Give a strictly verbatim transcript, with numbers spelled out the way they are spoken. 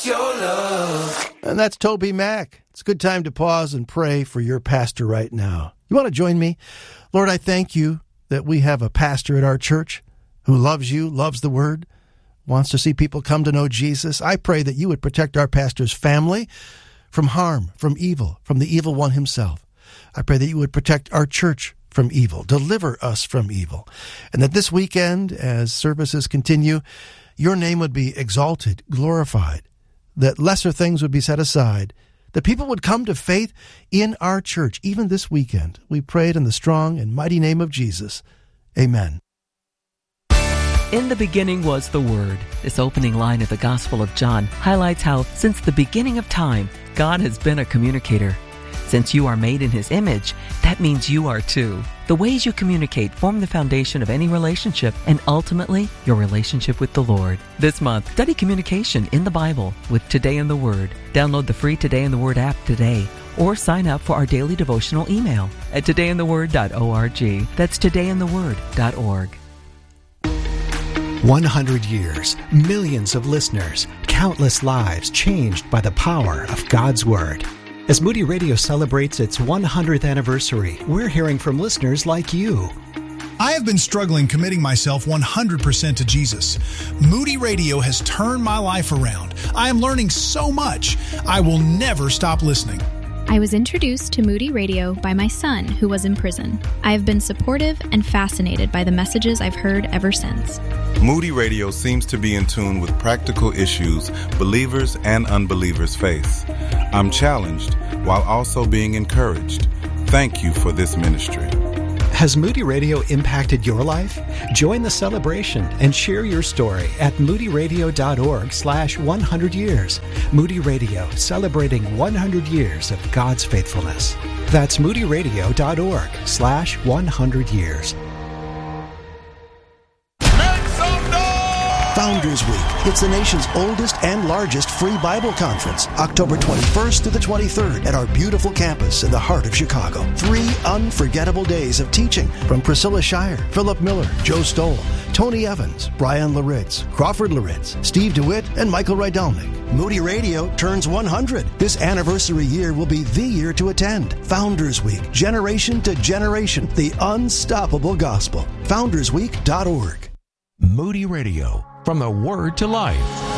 Your love. And that's Toby Mac. It's a good time to pause and pray for your pastor right now. You want to join me? Lord, I thank you that we have a pastor at our church who loves you, loves the word, wants to see people come to know Jesus. I pray that you would protect our pastor's family from harm, from evil, from the evil one himself. I pray that you would protect our church from evil, deliver us from evil, and that this weekend, as services continue, your name would be exalted, glorified, that lesser things would be set aside, that people would come to faith in our church, even this weekend. We pray it in the strong and mighty name of Jesus. Amen. In the beginning was the Word. This opening line of the Gospel of John highlights how, since the beginning of time, God has been a communicator. Since you are made in His image, that means you are too. The ways you communicate form the foundation of any relationship and ultimately your relationship with the Lord. This month, study communication in the Bible with Today in the Word. Download the free Today in the Word app today or sign up for our daily devotional email at today in the word dot org. That's today in the word dot org. one hundred years, millions of listeners, countless lives changed by the power of God's Word. As Moody Radio celebrates its one hundredth anniversary, we're hearing from listeners like you. I have been struggling committing myself one hundred percent to Jesus. Moody Radio has turned my life around. I am learning so much. I will never stop listening. I was introduced to Moody Radio by my son, who was in prison. I have been supportive and fascinated by the messages I've heard ever since. Moody Radio seems to be in tune with practical issues believers and unbelievers face. I'm challenged while also being encouraged. Thank you for this ministry. Has Moody Radio impacted your life? Join the celebration and share your story at moody radio dot org slash one hundred years. Moody Radio, celebrating one hundred years of God's faithfulness. That's moody radio dot org slash one hundred years. Founders Week. It's the nation's oldest and largest free Bible conference, October twenty-first through the twenty-third at our beautiful campus in the heart of Chicago. Three unforgettable days of teaching from Priscilla Shire, Philip Miller, Joe Stoll, Tony Evans, Brian Laritz, Crawford Laritz, Steve DeWitt, and Michael Rydelnik. Moody Radio turns one hundred. This anniversary year will be the year to attend. Founders Week, generation to generation, the unstoppable gospel. founders week dot org. Moody Radio, from the Word to Life.